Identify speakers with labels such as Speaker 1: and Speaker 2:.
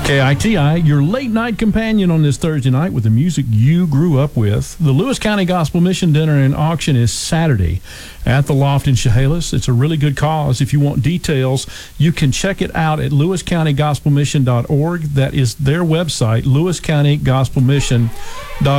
Speaker 1: KITI, your late night companion on this Thursday night with the music you grew up with. The Lewis County Gospel Mission Dinner and Auction is Saturday at the Loft in Chehalis. It's a really good cause. If you want details, you can check it out at lewiscountygospelmission.org. That is their website, lewiscountygospelmission.org.